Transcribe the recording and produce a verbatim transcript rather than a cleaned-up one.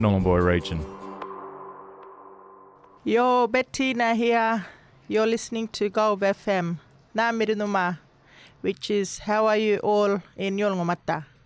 Nhulunbuy region. Yo, Bettina here. You're listening to Gove F M. Namirinuma, which is how are you all in Yolngomata.